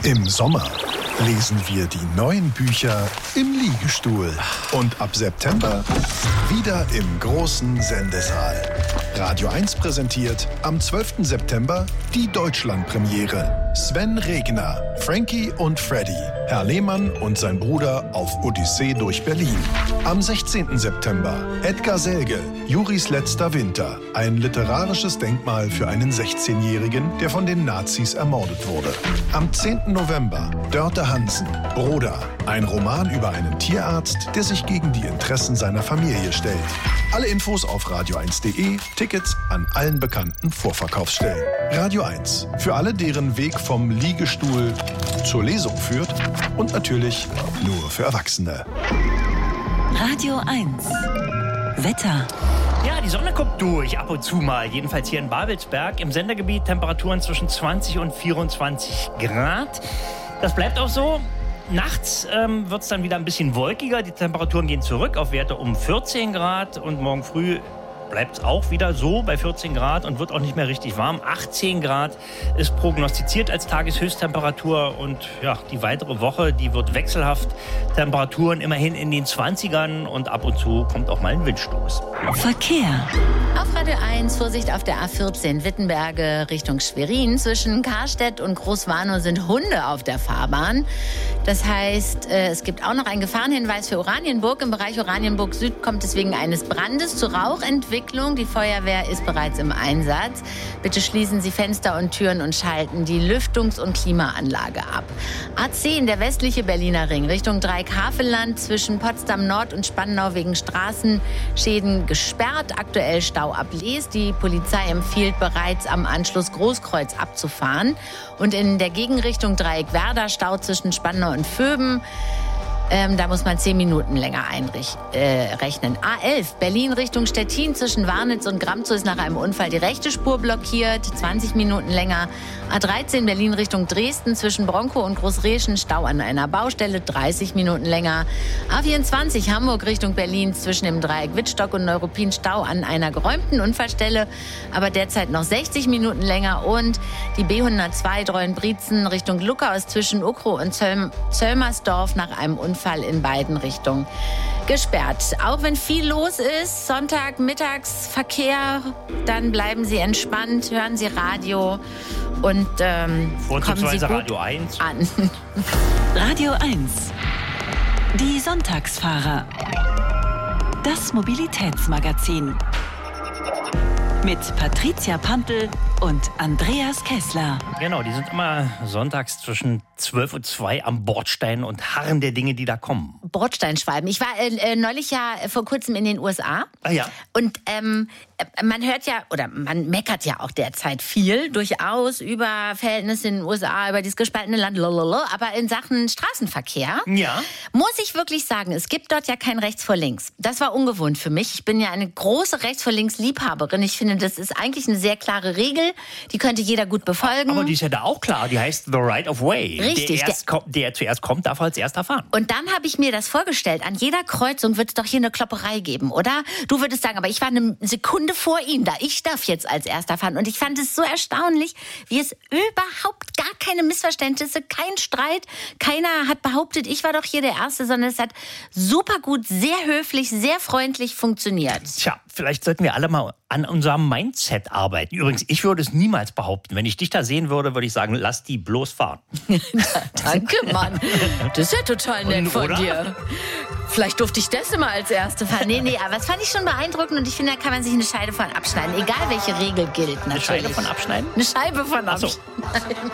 Im Sommer lesen wir die neuen Bücher im Liegestuhl. Und ab September wieder im großen Sendesaal. Radio 1 präsentiert am 12. September die Deutschlandpremiere. Sven Regner, Frankie und Freddy, Herr Lehmann und sein Bruder auf Odyssee durch Berlin. Am 16. September Edgar Selge, Juris letzter Winter. Ein literarisches Denkmal für einen 16-Jährigen, der von den Nazis ermordet wurde. Am 10. November Dörte Hansen, Broda. Ein Roman über einen Tierarzt, der sich gegen die Interessen seiner Familie stellt. Alle Infos auf radio1.de, Tickets an allen bekannten Vorverkaufsstellen. Radio 1, für alle, deren Weg vom Liegestuhl zur Lesung führt und natürlich nur für Erwachsene. Radio 1, Wetter. Ja, die Sonne kommt durch, ab und zu mal. Jedenfalls hier in Babelsberg. Im Sendergebiet Temperaturen zwischen 20 und 24 Grad. Das bleibt auch so. Nachts wird es dann wieder ein bisschen wolkiger. Die Temperaturen gehen zurück auf Werte um 14 Grad. Und morgen früh bleibt es auch wieder so bei 14 Grad und wird auch nicht mehr richtig warm. 18 Grad ist prognostiziert als Tageshöchsttemperatur. Und ja, die weitere Woche, die wird wechselhaft. Temperaturen immerhin in den 20ern und ab und zu kommt auch mal ein Windstoß. Verkehr. Auf Radio 1, Vorsicht auf der A14 Wittenberge Richtung Schwerin. Zwischen Karstedt und Großwarnow sind Hunde auf der Fahrbahn. Das heißt, es gibt auch noch einen Gefahrenhinweis für Oranienburg. Im Bereich Oranienburg Süd kommt es wegen eines Brandes zu Rauchentwicklung. Die Feuerwehr ist bereits im Einsatz. Bitte schließen Sie Fenster und Türen und schalten die Lüftungs- und Klimaanlage ab. A10, der westliche Berliner Ring, Richtung Dreieck-Havelland, zwischen Potsdam Nord und Spandau wegen Straßenschäden gesperrt. Aktuell Stau ab Lees. Die Polizei empfiehlt bereits am Anschluss Großkreuz abzufahren. Und in der Gegenrichtung Dreieck-Werder Stau zwischen Spandau und Vöben. Da muss man 10 Minuten länger rechnen. A11, Berlin Richtung Stettin zwischen Warnitz und Gramzow ist nach einem Unfall die rechte Spur blockiert, 20 Minuten länger. A13, Berlin Richtung Dresden zwischen Bronkow und Großreschen, Stau an einer Baustelle, 30 Minuten länger. A24, Hamburg Richtung Berlin zwischen dem Dreieck Wittstock und Neuruppin, Stau an einer geräumten Unfallstelle, aber derzeit noch 60 Minuten länger. Und die B102 Dreuenbrietzen Richtung Luckhaus zwischen Ukrow und Zöllmersdorf nach einem Unfall in beiden Richtungen gesperrt. Auch wenn viel los ist, Sonntagmittagsverkehr, dann bleiben Sie entspannt, hören Sie Radio und kommen Sie gut Radio 1 an. Radio 1, die Sonntagsfahrer. Das Mobilitätsmagazin. Mit Patricia Pantl und Andreas Kessler. Genau, die sind immer sonntags zwischen 12 und 2 am Bordstein und harren der Dinge, die da kommen. Bordsteinschwalben. Ich war neulich vor kurzem in den USA. Ah ja. Und man hört ja, oder man meckert ja auch derzeit viel, durchaus über Verhältnisse in den USA, über dieses gespaltene Land, lalalala. Aber in Sachen Straßenverkehr muss ich wirklich sagen, es gibt dort ja kein Rechts vor Links. Das war ungewohnt für mich. Ich bin ja eine große Rechts vor Links Liebhaberin. Ich finde, das ist eigentlich eine sehr klare Regel. Die könnte jeder gut befolgen. Aber die ist ja da auch klar. Die heißt The Right of Way. Richtig. Der zuerst kommt, darf als erster fahren. Und dann habe ich mir das vorgestellt. An jeder Kreuzung wird es doch hier eine Klopperei geben, oder? Du würdest sagen, aber ich war eine Sekunde vor Ihnen da. Ich darf jetzt als erster fahren. Und ich fand es so erstaunlich, wie es überhaupt gar keine Missverständnisse, kein Streit. Keiner hat behauptet, ich war doch hier der Erste, sondern es hat super gut, sehr höflich, sehr freundlich funktioniert. Tja, vielleicht sollten wir alle mal an unserem Mindset arbeiten. Übrigens, ich würde es niemals behaupten. Wenn ich dich da sehen würde, würde ich sagen, lass die bloß fahren. Danke, Mann. Das ist ja total nett von Oder? dir. Vielleicht durfte ich das immer als Erste fahren. Nee, aber das fand ich schon beeindruckend und ich finde, da kann man sich eine Scheibe von abschneiden. Egal, welche Regel gilt natürlich. Eine Scheibe von abschneiden? Eine Scheibe von Ach so. abschneiden.